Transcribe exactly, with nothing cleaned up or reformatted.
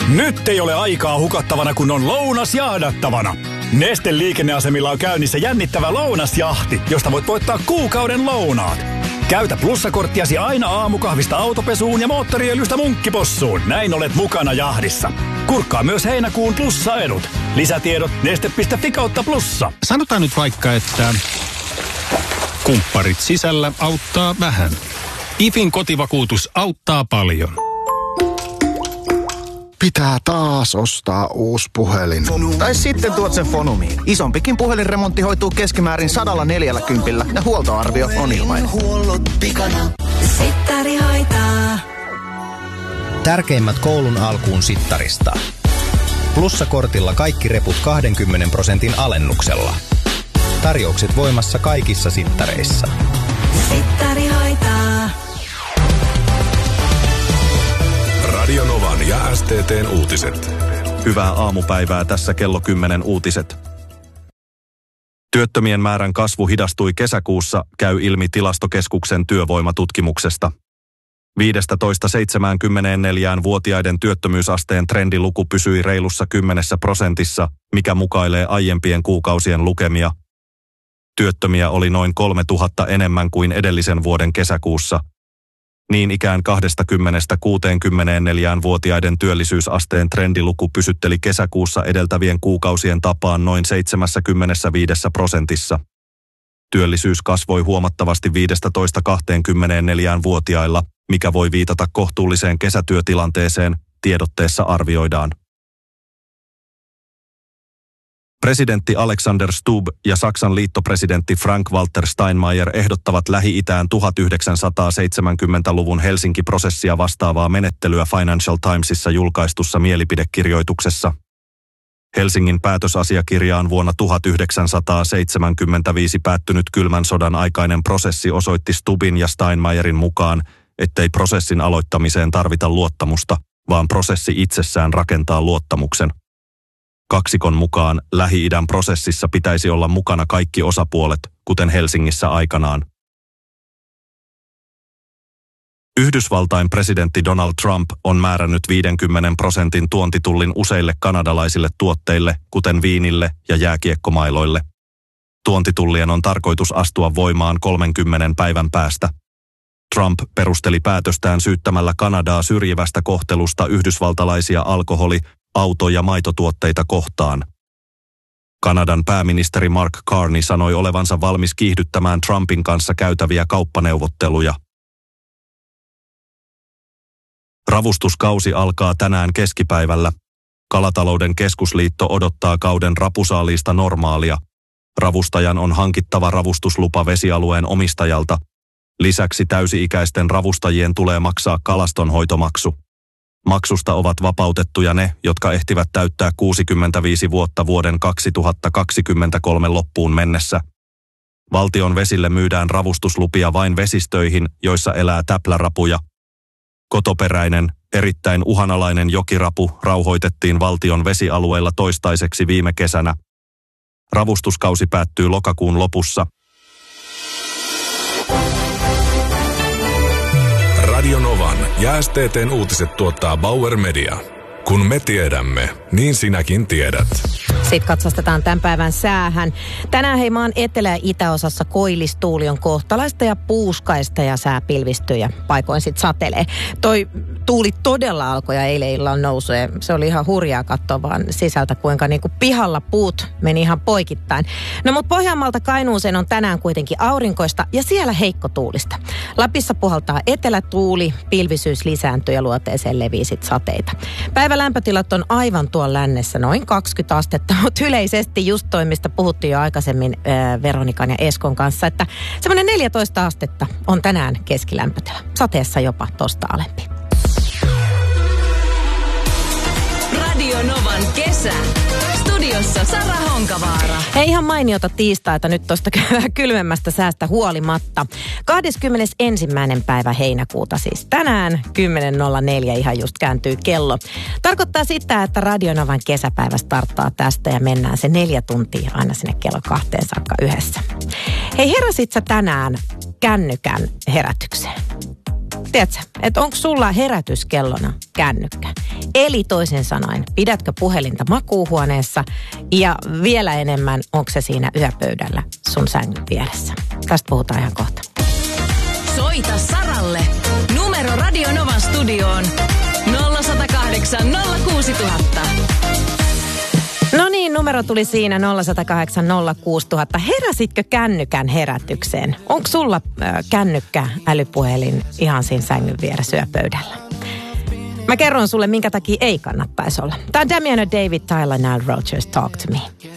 Nyt ei ole aikaa hukattavana, kun on lounas jahdattavana. Neste liikenneasemilla on käynnissä jännittävä lounasjahti, josta voit voittaa kuukauden lounaat. Käytä plussakorttiasi aina aamukahvista autopesuun ja moottoriöljystä munkkipossuun. Näin olet mukana jahdissa. Kurkkaa myös heinäkuun plussaedut. Lisätiedot neste piste fi kautta plussa. Sanotaan nyt vaikka, että kumpparit sisällä auttaa vähän. IFin kotivakuutus auttaa paljon. Pitää taas ostaa uusi puhelin. Tai sitten tuot sen Fonumiin. Isompikin puhelinremontti hoituu keskimäärin sadalla neljälläkympillä ja huoltoarvio on ilmainen. Sittari hoitaa. Tärkeimmät koulun alkuun sittarista. Plussakortilla kaikki reput kaksikymmentä prosentin alennuksella. Tarjoukset voimassa kaikissa sittareissa. Sittari hoitaa. Radio Novan ja S T T:n uutiset. Hyvää aamupäivää, tässä kello kymmenen uutiset. Työttömien määrän kasvu hidastui kesäkuussa, käy ilmi Tilastokeskuksen työvoimatutkimuksesta. viisitoista seitsemänkymmentäneljä-vuotiaiden työttömyysasteen trendiluku pysyi reilussa kymmenessä prosentissa, mikä mukailee aiempien kuukausien lukemia. Työttömiä oli noin kolmetuhatta enemmän kuin edellisen vuoden kesäkuussa. Niin ikään kaksikymmentä-kuusikymmentäneljä-vuotiaiden työllisyysasteen trendiluku pysytteli kesäkuussa edeltävien kuukausien tapaan noin seitsemänkymmentäviisi prosentissa. Työllisyys kasvoi huomattavasti viisitoista kaksikymmentäneljä-vuotiailla, mikä voi viitata kohtuulliseen kesätyötilanteeseen, tiedotteessa arvioidaan. Presidentti Alexander Stubb ja Saksan liittopresidentti Frank-Walter Steinmeier ehdottavat Lähi-itään tuhatyhdeksänsataaseitsemänkymmentäluvun Helsinki-prosessia vastaavaa menettelyä Financial Timesissa julkaistussa mielipidekirjoituksessa. Helsingin päätösasiakirjaan vuonna tuhatyhdeksänsataaseitsemänkymmentäviisi päättynyt kylmän sodan aikainen prosessi osoitti Stubbin ja Steinmeierin mukaan, ettei prosessin aloittamiseen tarvita luottamusta, vaan prosessi itsessään rakentaa luottamuksen. Kaksikon mukaan Lähi-idän prosessissa pitäisi olla mukana kaikki osapuolet, kuten Helsingissä aikanaan. Yhdysvaltain presidentti Donald Trump on määrännyt viidenkymmenen prosentin tuontitullin useille kanadalaisille tuotteille, kuten viinille ja jääkiekkomailoille. Tuontitullien on tarkoitus astua voimaan kolmenkymmenen päivän päästä. Trump perusteli päätöstään syyttämällä Kanadaa syrjivästä kohtelusta yhdysvaltalaisia alkoholi-, auto- ja maitotuotteita kohtaan. Kanadan pääministeri Mark Carney sanoi olevansa valmis kiihdyttämään Trumpin kanssa käytäviä kauppaneuvotteluja. Ravustuskausi alkaa tänään keskipäivällä. Kalatalouden keskusliitto odottaa kauden rapusaaliista normaalia. Ravustajan on hankittava ravustuslupa vesialueen omistajalta. Lisäksi täysi-ikäisten ravustajien tulee maksaa kalastonhoitomaksu. Maksusta ovat vapautettuja ne, jotka ehtivät täyttää kuusikymmentäviisi vuotta vuoden kaksituhattakaksikymmentäkolme loppuun mennessä. Valtion vesille myydään ravustuslupia vain vesistöihin, joissa elää täplärapuja. Kotoperäinen, erittäin uhanalainen jokirapu rauhoitettiin valtion vesialueilla toistaiseksi viime kesänä. Ravustuskausi päättyy lokakuun lopussa. Radio Novan ja S T T:n uutiset tuottaa Bauer Media. Kun me tiedämme, niin sinäkin tiedät. Sitten katsastetaan tämän päivän säähän. Tänään hei maan etelä- ja itäosassa koillistuuli on kohtalaista ja puuskaista ja sää pilvistyy ja paikoin sitten satelee. Toi tuuli todella alkoi ja eilen illan nousu ja se oli ihan hurjaa katsoa vaan sisältä, kuinka niinku pihalla puut meni ihan poikittain. No mut Pohjanmaalta Kainuuseen on tänään kuitenkin aurinkoista ja siellä heikko tuulista. Lapissa puhaltaa etelätuuli, pilvisyys lisääntyy ja luoteeseen levii sit sateita. Päivän lämpötilat on aivan tuolla lännessä, noin kaksikymmentä astetta, mutta yleisesti just toi, mistä puhuttiin jo aikaisemmin äh, Veronikan ja Eskon kanssa, että semmoinen neljätoista astetta on tänään keskilämpötila. Sateessa jopa tosta alempi. Radio Novan kesä. Studiossa Sara Honkavaara. Hei, ihan mainiota tiistaita nyt tuosta kylmemmästä säästä huolimatta. kahdeskymmenesensimmäinen päivä heinäkuuta siis tänään, kymmenen nolla neljä ihan just kääntyy kello. Tarkoittaa sitä, että Radio Novan kesäpäivä starttaa tästä ja mennään se neljä tuntia aina sinne kello kahteen saakka yhdessä. Hei, heräsit sä tänään kännykän herätykseen? Tiedätkö, että onko sulla herätyskellona kännykkä? Eli toisin sanoen, pidätkö puhelinta makuuhuoneessa ja vielä enemmän, onko se siinä yöpöydällä sun sängyn vieressä? Tästä puhutaan ihan kohta. Soita Saralle. Numero Radio Novan studioon nolla yksi nolla kahdeksan nolla kuusi nolla nolla nolla. No niin, numero tuli siinä nolla yksi nolla kahdeksan nolla kuusi nolla nolla nolla. Heräsitkö kännykän herätykseen? Onko sulla äh, kännykkä, älypuhelin ihan siinä sängyn vieressä yöpöydällä? Mä kerron sulle, minkä takia ei kannattaisi olla. Tää on Damiano David, Tyler, Nile Rodgers, Talk to Me.